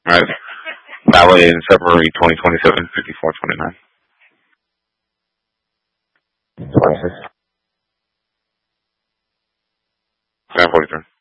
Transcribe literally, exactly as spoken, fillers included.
All right. Valid in February twenty twenty-seven, fifty-four twenty-nine. Devices. seven forty-three.